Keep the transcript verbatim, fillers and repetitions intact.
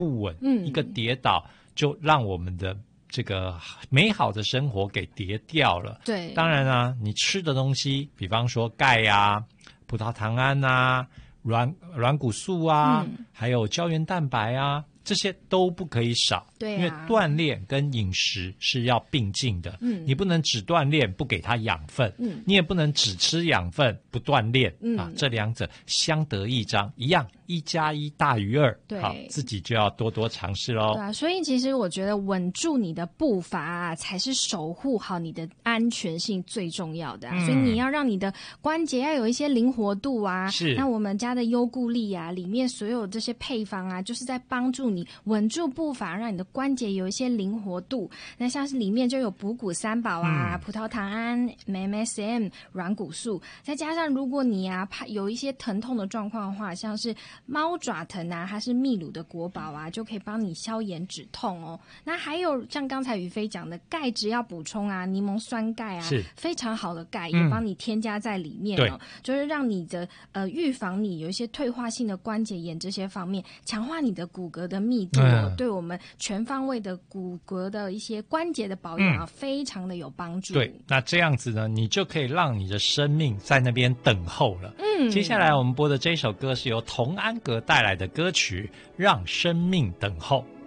不稳，嗯，一个跌倒就让我们的这个美好的生活给跌掉了。 对， 当然啊，你吃的东西，比方说钙啊、葡萄糖胺啊、软软骨素啊、嗯，还有胶原蛋白啊，这些都不可以少。 对啊， 因为锻炼跟饮食是要并进的。嗯，你不能只锻炼不给它养分，嗯，你也不能只吃养分不锻炼，嗯啊，这两者相得益彰，一样一加一大于二。 对， 好，自己就要多多尝试喽。 对啊，所以其实我觉得稳住你的步伐啊，才是守护好你的安全性最重要的啊。嗯，所以你要让你的关节要有一些灵活度啊。 是， 那我们家的优固力啊，里面所有这些配方啊，就是在帮助你稳住步伐，让你的关节有一些灵活度。那像是里面就有补骨三宝啊，嗯，葡萄糖胺、M S M、软骨素，再加上如果你啊怕有一些疼痛的状况的话，像是猫爪疼啊，它是秘鲁的国宝啊，就可以帮你消炎止痛哦。那还有像刚才宇飞讲的钙质要补充啊，柠檬酸钙啊， 是非常好的钙，也帮你添加在里面哦，嗯，就是让你的呃预防你有一些退化性的关节炎这些方面，强化你的骨骼的密度哦，嗯，对我们全方位的骨骼的一些关节的保养啊，嗯，非常的有帮助。 对，那这样子呢，你就可以让你的生命在那边等候了。嗯，接下来我们播的这首歌是由童安格带来的歌曲《让生命等候》。